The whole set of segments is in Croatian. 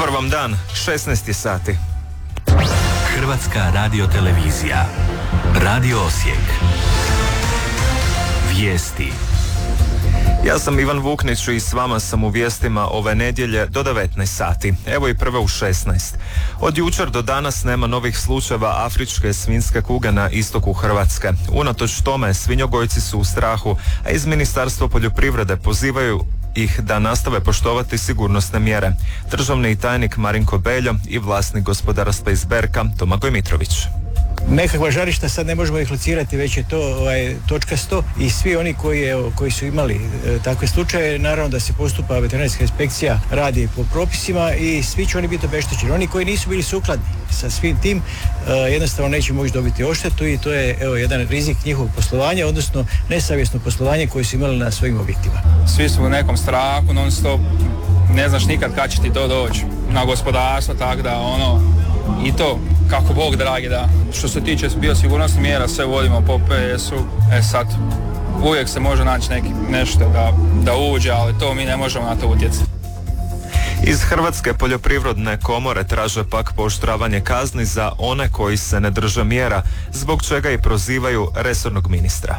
Dobar vam dan, 16 sati. Hrvatska radiotelevizija. Radio Osijek. Vijesti. Ja sam Ivan Vuknić i s vama sam u vijestima ove nedjelje do 19 sati. Evo i prve u 16. Od jučer do danas nema novih slučajeva afričke svinjske kuge na istoku Hrvatske. Unatoč tome, svinjogojci su u strahu, a iz Ministarstva poljoprivrede pozivaju ih da nastave poštovati sigurnosne mjere. Državni tajnik Marinko Beljo i vlasnik gospodarstva iz Berka Domagoj Mitrović. Nekakva žarišta sad ne možemo ih locirati, već je to točkasto i svi oni koji su imali takve slučaje, naravno da se postupa veterinarska inspekcija, radi po propisima i svi će oni biti obeštećeni. Oni koji nisu bili sukladni sa svim tim jednostavno neće moći dobiti odštetu i to je jedan rizik njihovog poslovanja, odnosno nesavjesno poslovanje koje su imali na svojim objektima. Svi su u nekom strahu non stop, ne znaš nikad kad će ti to doći na gospodarstvo, tako da i to kako Bog dragi da što se tiče biosigurnosnih mjera sve vodimo po PS-u. Sad uvijek se može naći nešto da uđe, ali to mi ne možemo na to utjecati. Iz Hrvatske poljoprivredne komore traže pak pooštravanje kazni za one koji se ne drže mjera, zbog čega i prozivaju resornog ministra.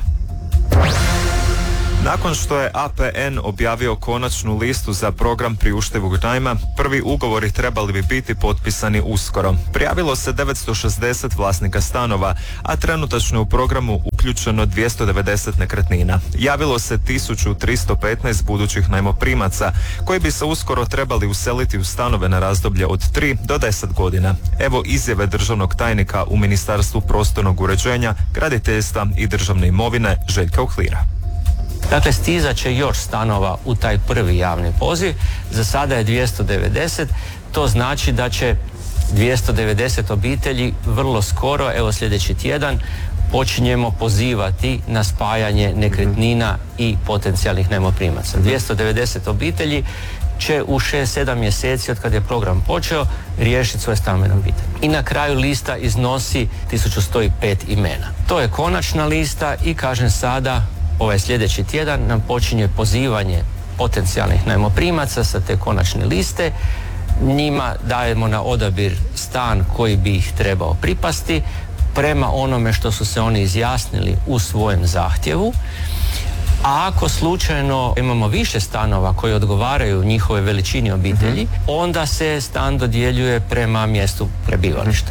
Nakon što je APN objavio konačnu listu za program priuštivog najma, prvi ugovori trebali bi biti potpisani uskoro. Prijavilo se 960 vlasnika stanova, a trenutačno u programu uključeno 290 nekretnina. Javilo se 1315 budućih najmoprimaca, koji bi se uskoro trebali useliti u stanove na razdoblje od 3 do 10 godina. Evo izjave državnog tajnika u Ministarstvu prostornog uređenja, graditeljstva i državne imovine Željka Uhlira. Dakle, stizat će još stanova u taj prvi javni poziv. Za sada je 290. To znači da će 290 obitelji vrlo skoro, evo sljedeći tjedan, počinjemo pozivati na spajanje nekretnina i potencijalnih najmoprimaca. 290 obitelji će u 6-7 mjeseci od kad je program počeo riješiti svoje stambeno pitanje. I na kraju lista iznosi 1105 imena. To je konačna lista i kažem sada, ovaj sljedeći tjedan nam počinje pozivanje potencijalnih najmoprimaca sa te konačne liste. Njima dajemo na odabir stan koji bi ih trebao pripasti prema onome što su se oni izjasnili u svojem zahtjevu. A ako slučajno imamo više stanova koji odgovaraju njihove veličini obitelji, onda se stan dodjeljuje prema mjestu prebivališta.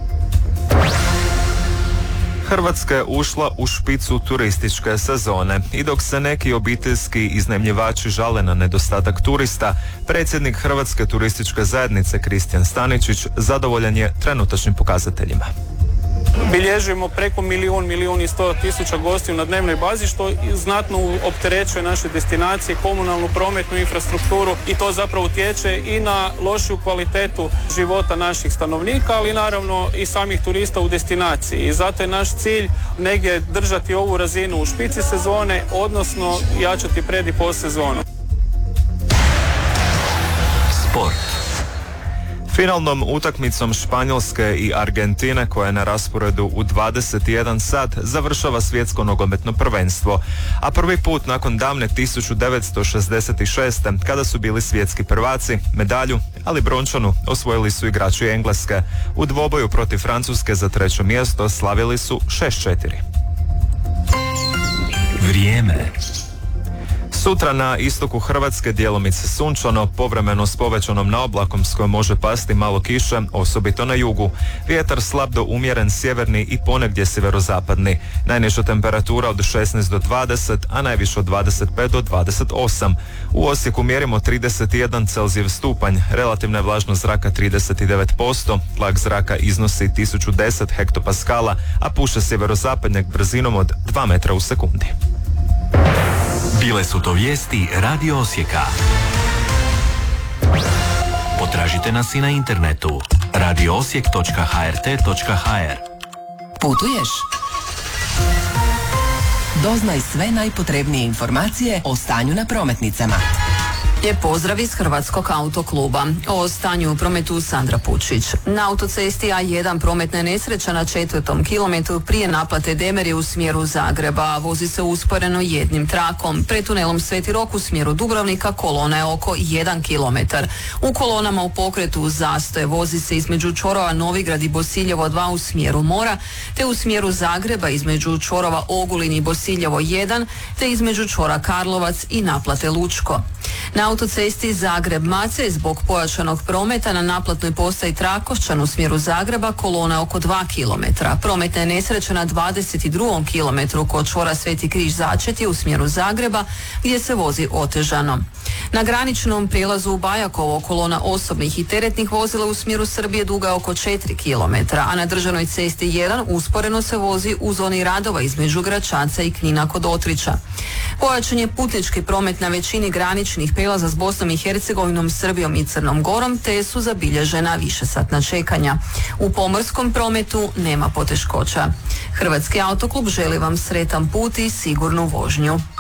Hrvatska je ušla u špicu turističke sezone i dok se neki obiteljski iznajmljivači žale na nedostatak turista, predsjednik Hrvatske turističke zajednice Kristijan Staničić zadovoljan je trenutačnim pokazateljima. Bilježimo preko milijun i 100.000 gostiju na dnevnoj bazi, što znatno opterećuje naše destinacije, komunalnu, prometnu infrastrukturu i to zapravo utječe i na lošiju kvalitetu života naših stanovnika, ali naravno i samih turista u destinaciji. I zato je naš cilj negdje držati ovu razinu u špici sezone, odnosno jačati pred i post sezonu. Sport. Finalnom utakmicom Španjolske i Argentine, koja je na rasporedu u 21 sat, završava svjetsko nogometno prvenstvo. A prvi put nakon davne 1966. kada su bili svjetski prvaci, medalju, ali brončanu, osvojili su igrači Engleske. U dvoboju protiv Francuske za 3. mjesto slavili su 6-4. Vrijeme. Sutra na istoku Hrvatske djelomice sunčano, povremeno s povećanom naoblakom s kojom može pasti malo kiše, osobito na jugu. Vjetar slab do umjeren sjeverni i ponegdje sjeverozapadni. Najniža temperatura od 16 do 20, a najviše od 25 do 28. U Osijeku mjerimo 31 Celzijev stupanj, relativna je vlažnost zraka 39%, tlak zraka iznosi 1010 hektopaskala, a puše sjeverozapadnjak brzinom od 2 metra u sekundi. Bile su to vijesti Radio Osijeka. Potražite nas i na internetu radioosijek.hrt.hr. Putuješ? Doznaj sve najpotrebnije informacije o stanju na prometnicama. Lijep pozdrav iz Hrvatskog autokluba. O stanju u prometu Sandra Pučić. Na autocesti A1 prometna je nesreća na 4. kilometru prije naplate Demerije u smjeru Zagreba. Vozi se usporeno jednim trakom. Pred tunelom Sveti Rok u smjeru Dubrovnika kolona je oko 1 kilometar. U kolonama u pokretu zastoje. Vozi se između čvorova Novigrad i Bosiljevo 2 u smjeru Mora, te u smjeru Zagreba između čvorova Ogulin i Bosiljevo 1, te između čvora Karlovac i naplate Lučko. Na autocesti Zagreb-Macelj zbog pojačanog prometa na naplatnoj postaji Trakošćan u smjeru Zagreba kolona je oko 2 km. Prometna je nesreća na 22. kilometru kod čvora Sveti Križ Začetje u smjeru Zagreba gdje se vozi otežano. Na graničnom prijelazu u Bajakovo kolona osobnih i teretnih vozila u smjeru Srbije duga je oko 4 km, a na državnoj cesti 1 usporeno se vozi u zoni radova između Gračaca i Knina kod Otrića. Pojačan je putnički promet na većini graničnih prijelaza s Bosnom i Hercegovinom, Srbijom i Crnom Gorom, te su zabilježena višesatna čekanja. U pomorskom prometu nema poteškoća. Hrvatski autoklub želi vam sretan put i sigurnu vožnju.